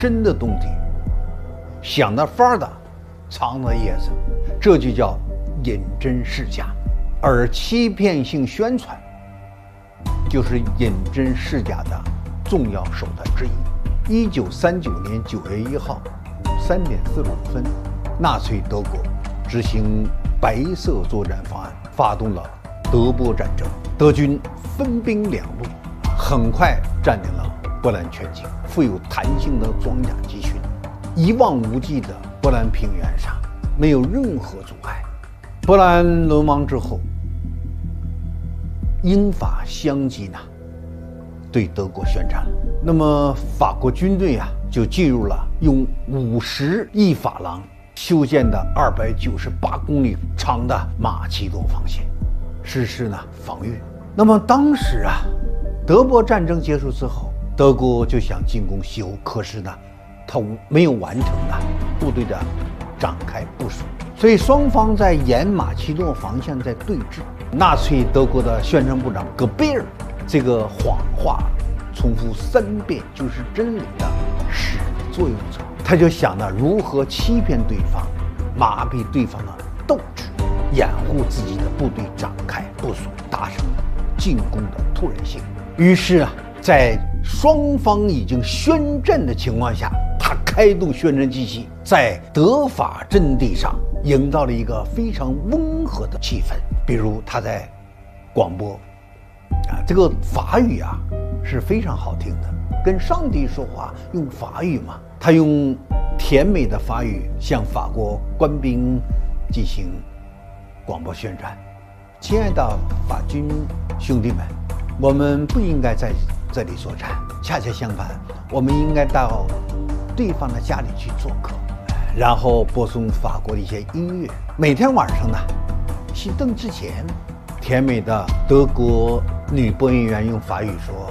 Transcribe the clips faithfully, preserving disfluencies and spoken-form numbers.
真的动听，想的法儿的，藏的掖着，这就叫引真释假。而欺骗性宣传，就是引真释假的重要手段之一。一九三九年九月一号三点四十五分，纳粹德国执行白色作战方案，发动了德波战争。德军分兵两路，很快占领了波兰全境。富有弹性的装甲集群，一望无际的波兰平原上没有任何阻碍。波兰沦亡之后，英法相继呢对德国宣战了。那么法国军队啊就进入了用五十亿法郎修建的二百九十八公里长的马其顿防线，实施呢防御。那么当时啊，德波战争结束之后，德国就想进攻西欧，可是呢，他没有完成呢部队的展开部署，所以双方在沿马其顿防线在对峙。纳粹德国的宣传部长戈贝尔这个谎话重复三遍就是真理的始作俑者，他就想着如何欺骗对方，麻痹对方的斗志，掩护自己的部队展开部署，达成进攻的突然性。于是啊，在双方已经宣战的情况下，他开动宣传机器，在德法阵地上营造了一个非常温和的气氛。比如他在广播啊，这个法语啊是非常好听的，跟上帝说话用法语嘛，他用甜美的法语向法国官兵进行广播宣传：亲爱的法军兄弟们，我们不应该在这里作战，恰恰相反，我们应该到对方的家里去做客。然后播送法国的一些音乐。每天晚上呢，熄灯之前，甜美的德国女播音员用法语说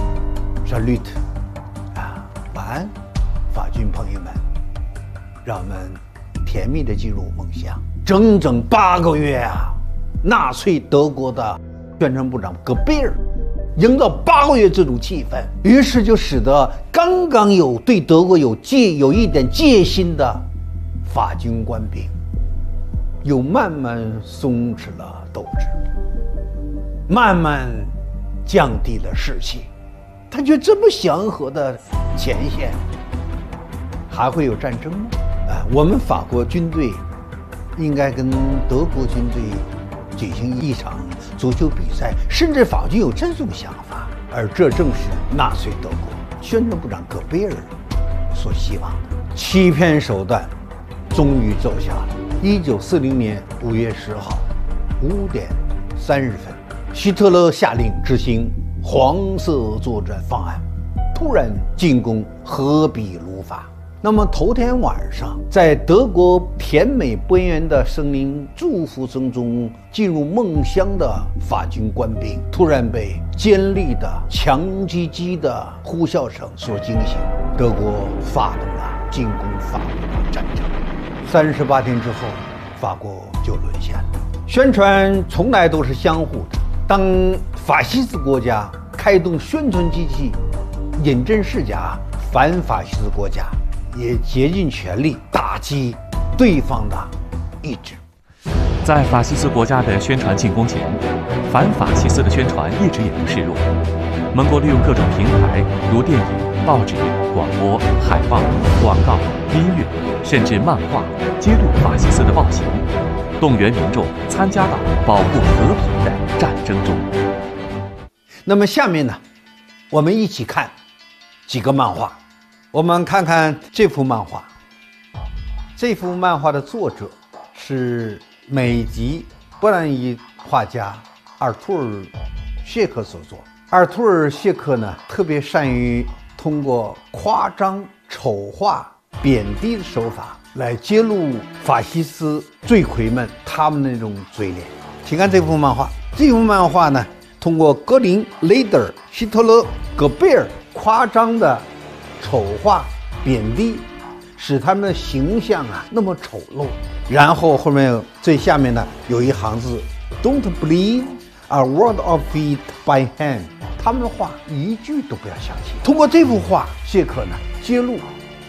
Salut 啊，晚安，法军朋友们，让我们甜蜜地进入梦乡。整整八个月啊，纳粹德国的宣传部长戈贝尔营造八个月这种气氛，于是就使得刚刚有对德国有戒有一点戒心的法军官兵又慢慢松弛了斗志，慢慢降低了士气。他觉得这么祥和的前线还会有战争吗？啊，我们法国军队应该跟德国军队举行一场足球比赛，甚至法军有这种想法，而这正是纳粹德国宣传部长戈贝尔所希望的。欺骗手段终于奏效了。一九四零年五月十号五点三十分，希特勒下令执行黄色作战方案，突然进攻荷比卢法。那么头天晚上，在德国甜美播音员的声音祝福声中进入梦乡的法军官兵，突然被尖利的强击机的呼啸声所惊醒，德国发动了进攻法国的战争。三十八天之后，法国就沦陷了。宣传从来都是相互的，当法西斯国家开动宣传机器引真释假，反法西斯国家也竭尽全力打击对方的意志。 在法西斯国家的宣传进攻前，反法西斯的宣传一直也不示弱。盟国利用各种平台，如电影、报纸、广播、海报、广告、音乐，甚至漫画，揭露法西斯的暴行，动员民众参加到保护和平的战争中。 那么下面呢，我们一起看几个漫画。我们看看这幅漫画。这幅漫画的作者是美籍波兰裔画家阿尔图尔·谢克所作。阿尔图尔·谢克呢，特别善于通过夸张、丑化、贬低的手法来揭露法西斯罪魁们他们的那种嘴脸。请看这幅漫画。这幅漫画呢，通过格林、雷德尔、希特勒、戈贝尔夸张的丑化、贬低，使他们的形象啊那么丑陋。然后后面最下面呢有一行字 ：Don't believe a word of it by hand。他们的话一句都不要相信。通过这幅画，谢克呢揭露